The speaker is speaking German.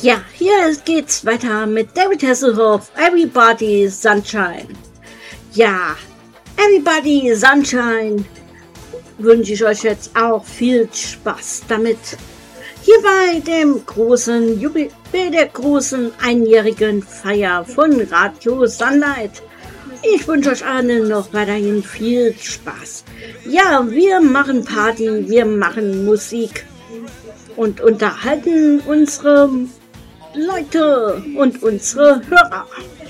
Ja, hier geht's weiter mit David Hasselhoff, Everybody Sunshine. Ja, Everybody Sunshine wünsche ich euch jetzt auch viel Spaß damit. Hier bei der großen einjährigen Feier von Radio Sunlight. Ich wünsche euch allen noch weiterhin viel Spaß. Ja, wir machen Party, wir machen Musik und unterhalten unsere Leute und unsere Hörer.